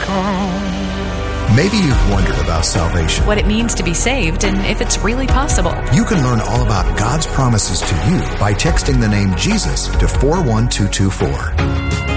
Maybe you've wondered about salvation. What it means to be saved and if it's really possible. You can learn all about God's promises to you by texting the name Jesus to 41224.